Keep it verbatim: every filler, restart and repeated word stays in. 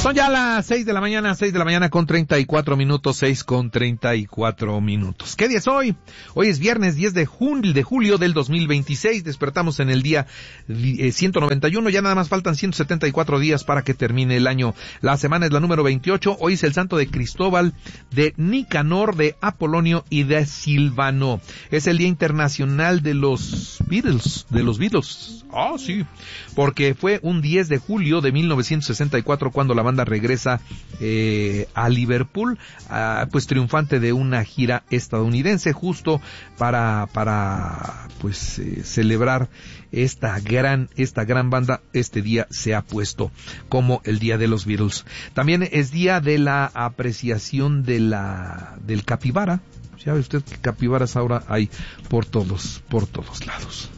Son ya las seis de la mañana, seis de la mañana con treinta y cuatro minutos, seis con treinta y cuatro minutos. ¿Qué día es hoy? Hoy es viernes diez de julio, de julio del dos mil veintiséis. Despertamos en el día eh, ciento noventa y uno. Ya nada más faltan ciento setenta y cuatro días para que termine el año. La semana es la número veintiocho. Hoy es el santo de Cristóbal, de Nicanor, de Apolonio y de Silvano. Es el Día Internacional de los Beatles, de los Beatles. Ah, oh, sí. Porque fue un diez de julio de mil novecientos sesenta y cuatro cuando la banda regresa eh, a Liverpool, uh, pues triunfante de una gira estadounidense, justo para para pues eh, celebrar esta gran esta gran banda. Este día se ha puesto como el Día de los Beatles. También es día de la apreciación de la del capibara. Ya ve usted que capibaras ahora hay por todos por todos lados.